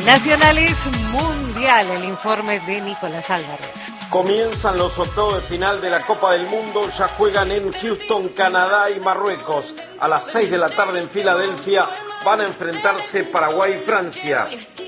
Nacionales Mundial, el informe de Nicolás Álvarez. Comienzan los octavos de final de la Copa del Mundo, ya juegan en Houston, Canadá y Marruecos. A las 6 de la tarde en Filadelfia van a enfrentarse Paraguay y Francia.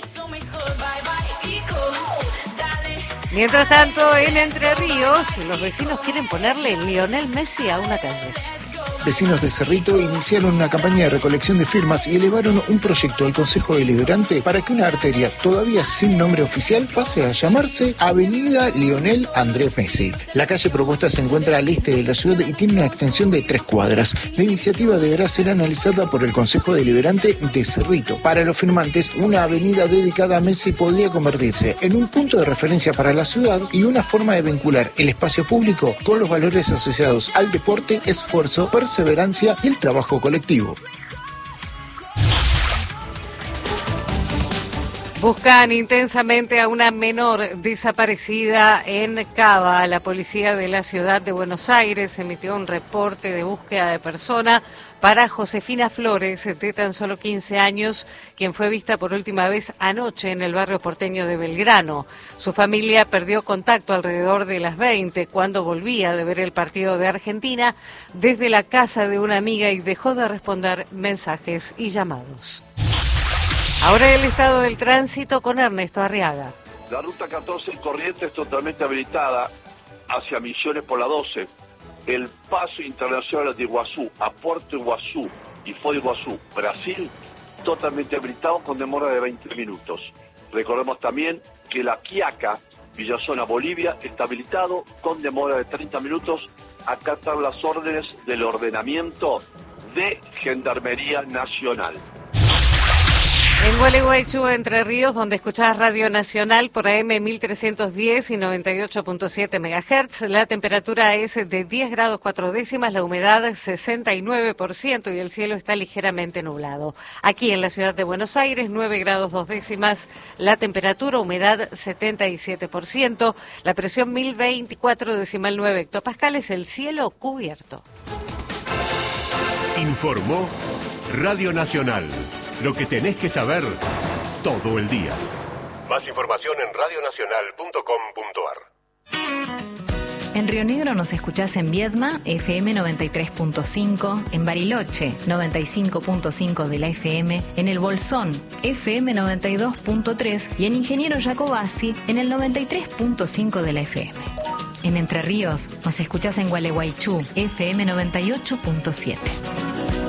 Mientras tanto, en Entre Ríos, los vecinos quieren ponerle Lionel Messi a una calle. Vecinos de Cerrito iniciaron una campaña de recolección de firmas y elevaron un proyecto al Consejo Deliberante para que una arteria todavía sin nombre oficial pase a llamarse Avenida Lionel Andrés Messi. La calle propuesta se encuentra al este de la ciudad y tiene una extensión de 3 cuadras. La iniciativa deberá ser analizada por el Consejo Deliberante de Cerrito. Para los firmantes, una avenida dedicada a Messi podría convertirse en un punto de referencia para la ciudad y una forma de vincular el espacio público con los valores asociados al deporte, esfuerzo, perseverancia y el trabajo colectivo. Buscan intensamente a una menor desaparecida en Cava. La policía de la ciudad de Buenos Aires emitió un reporte de búsqueda de persona para Josefina Flores, de tan solo 15 años, quien fue vista por última vez anoche en el barrio porteño de Belgrano. Su familia perdió contacto alrededor de las 20, cuando volvía de ver el partido de Argentina desde la casa de una amiga y dejó de responder mensajes y llamados. Ahora el estado del tránsito con Ernesto Arriaga. La ruta 14 en Corrientes es totalmente habilitada hacia Misiones por la 12. El paso internacional de Iguazú a Puerto Iguazú y Foz de Iguazú, Brasil, totalmente habilitado con demora de 20 minutos. Recordemos también que la Quiaca, Villazona, Bolivia, está habilitado con demora de 30 minutos a acatar las órdenes del ordenamiento de Gendarmería Nacional. En Gualeguaychú, Entre Ríos, donde escuchás Radio Nacional por AM 1310 y 98.7 MHz, la temperatura es de 10 grados 4 décimas, la humedad 69% y el cielo está ligeramente nublado. Aquí en la ciudad de Buenos Aires, 9 grados 2 décimas, la temperatura, humedad 77%, la presión 1024,9 hectopascales, el cielo cubierto. Informó Radio Nacional. Lo que tenés que saber todo el día. Más información en radionacional.com.ar. En Río Negro nos escuchás en Viedma, FM 93.5, en Bariloche, 95.5 de la FM, en El Bolsón, FM 92.3 y en Ingeniero Jacobasi, en el 93.5 de la FM. En Entre Ríos nos escuchás en Gualeguaychú, FM 98.7.